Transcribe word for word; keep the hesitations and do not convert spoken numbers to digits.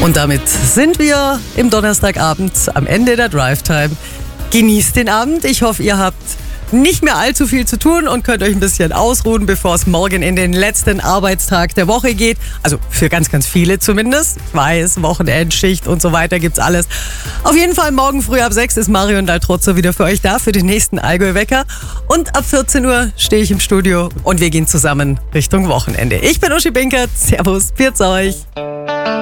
Und damit sind wir im Donnerstagabend am Ende der Drive-Time. Genießt den Abend. Ich hoffe, ihr habt nicht mehr allzu viel zu tun und könnt euch ein bisschen ausruhen, bevor es morgen in den letzten Arbeitstag der Woche geht. Also für ganz, ganz viele zumindest. Ich weiß, Wochenendschicht und so weiter gibt's alles. Auf jeden Fall morgen früh ab sechs ist Marion Daltrozzo wieder für euch da für den nächsten Allgäu-Wecker. Und ab vierzehn Uhr stehe ich im Studio und wir gehen zusammen Richtung Wochenende. Ich bin Uschi Binkert. Servus, pfiat's euch.